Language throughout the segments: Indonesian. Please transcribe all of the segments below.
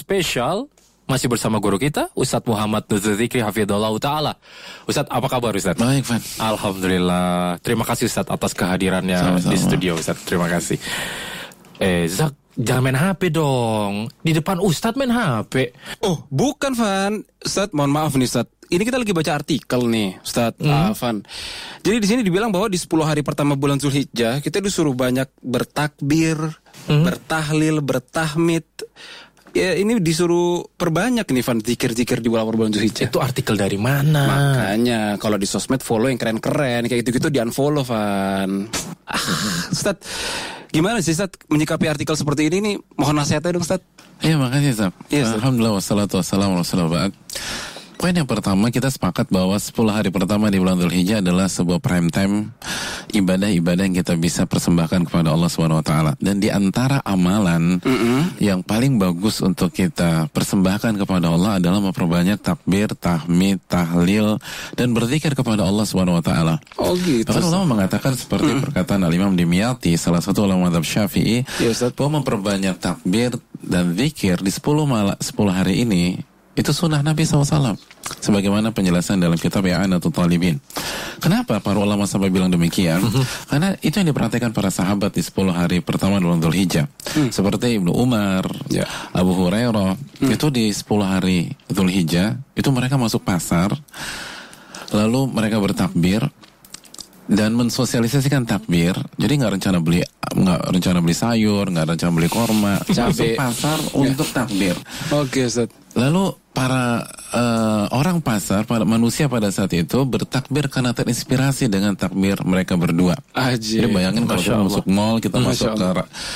spesial. Masih bersama guru kita, Ustadz Muhammad Nuzul Zikri Hafidhullah Ta'ala. Ustadz, apa kabar Ustadz? Baik, Van. Alhamdulillah. Terima kasih Ustadz atas kehadirannya di studio Ustadz. Terima kasih. Zak, jangan main HP dong. Di depan Ustadz main HP. Oh, bukan Van. Ustadz, mohon maaf nih Ustadz. Ini kita lagi baca artikel nih, Ustadz Van. Jadi di sini dibilang bahwa di 10 hari pertama bulan Zulhijjah kita disuruh banyak bertakbir, bertahlil, bertahmid. Ya ini disuruh perbanyak nih Van, zikir-zikir di bulan Zulhijjah. Itu artikel dari mana? Makanya kalau di sosmed follow yang keren-keren kayak gitu-gitu di unfollow Van. Ustadz, gimana sih Ustadz menyikapi artikel seperti ini nih? Mohon nasihatnya dong Ustadz. Iya, makasih Ustadz. Iya, Alhamdulillah wassalatu wassalamu ala rasulillah. Poin yang pertama, kita sepakat bahwa 10 hari pertama di bulan Dzulhijjah adalah sebuah prime time ibadah-ibadah yang kita bisa persembahkan kepada Allah SWT. Dan di antara amalan yang paling bagus untuk kita persembahkan kepada Allah adalah memperbanyak takbir, tahmid, tahlil, dan berzikir kepada Allah SWT. Oh gitu. Bahkan ulama mengatakan seperti perkataan Al-Imam Dimyati, salah satu ulama mazhab Syafi'i, bahwa memperbanyak takbir dan zikir di 10 hari ini itu sunnah Nabi SAW, sebagaimana penjelasan dalam kitab I'anatul Talibin. Kenapa para ulama sampai bilang demikian? Karena itu yang diperhatikan para sahabat di 10 hari pertama bulan Dzulhijjah. Seperti Ibnu Umar, Abu Hurairah, itu di 10 hari Dzulhijjah itu mereka masuk pasar, lalu mereka bertakbir dan mensosialisasikan takbir. Jadi nggak rencana beli sayur, nggak rencana beli korma, masuk pasar untuk takbir. Oke, Ustaz. Lalu para orang pasar, para manusia pada saat itu bertakbir karena terinspirasi dengan takbir mereka berdua. Jadi bayangin kalau kita masuk mall, kita masuk ke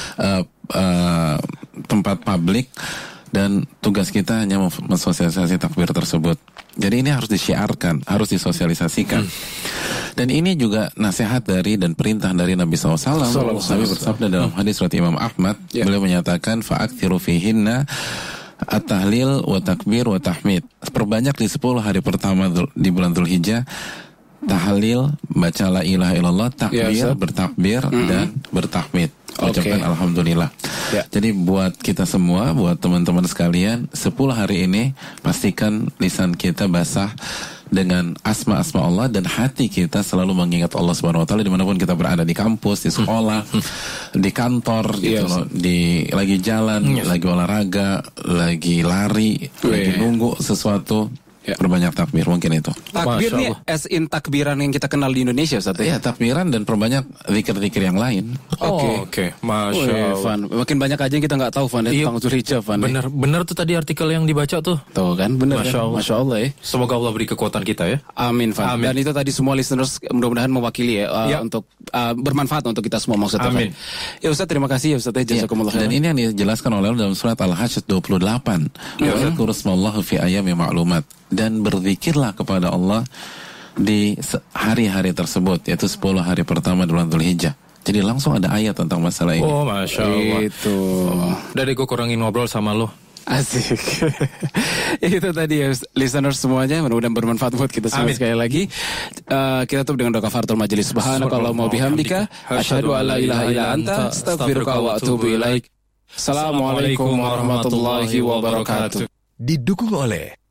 tempat publik, dan tugas kita hanya mensosialisasi takbir tersebut. Jadi ini harus disyiarkan, harus disosialisasikan. Dan ini juga nasihat dari dan perintah dari Nabi SAW. Nabi bersabda dalam hadis riwayat Imam Ahmad, beliau menyatakan fa'aktsiru fihinna at-tahlil wa takbir wa tahmid. Perbanyak di 10 hari pertama di bulan Dzulhijjah tahlil, baca la ilaha illallah, takbir, bertakbir dan bertahmid. Ucapkan alhamdulillah. Jadi buat kita semua, buat teman-teman sekalian, 10 hari ini pastikan lisan kita basah dengan asma-asma Allah dan hati kita selalu mengingat Allah Subhanahu wa taala dimanapun kita berada, di kampus, di sekolah, di kantor gitu loh, lagi jalan, lagi olahraga, lagi lari, lagi nunggu sesuatu. Perbanyak takbir, mungkin itu. Takbir nih as in takbiran yang kita kenal di Indonesia, Ustaz. Iya, takbiran dan perbanyak zikir-zikir yang lain. Oke. Masya Allah. Makin banyak aja yang kita nggak tahu, Van. Tentang Dzulhijjah, Van. Bener tuh tadi artikel yang dibaca tuh. Tuh kan, bener. Masya Allah ya. Semoga Allah beri kekuatan kita ya. Amin, Van. Dan itu tadi semua listeners mudah-mudahan mewakili untuk bermanfaat untuk kita semua maksudnya. Amin. Ya Ustaz, terima kasih ya Ustaz. Jazakumullah. Dan ini yang dijelaskan oleh Allah dalam surat Al-Hajj 28. Wa'adzkuru smallahi fi ayyamin ma'lumat. Dan berzikirlah kepada Allah di hari-hari tersebut, yaitu 10 hari pertama bulan Dzulhijjah. Jadi langsung ada ayat tentang masalah ini. Oh, Masya Allah. Itu. Dari gue kurangin ngobrol sama lo. Asik. Itu tadi ya listeners semuanya, mudah-mudahan bermanfaat buat kita semua. Sekali lagi kita tutup dengan doa kafaratul majelis. Subhanakallahumma bihamdika asyhadu an la ilaha illa anta astaghfiruka wa atubu ilaik. Assalamualaikum warahmatullahi wabarakatuh. Didukung oleh